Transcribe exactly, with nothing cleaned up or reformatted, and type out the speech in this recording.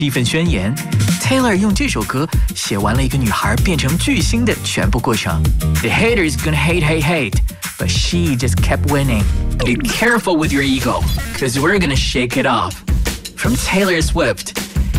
一份宣言 ，Taylor 用这首歌写完了一个女孩变成巨星的全部过程。The haters gonna hate, hate, hate, but she just kept winning. Be careful with your ego, cause we're gonna shake it off. From Taylor Swift.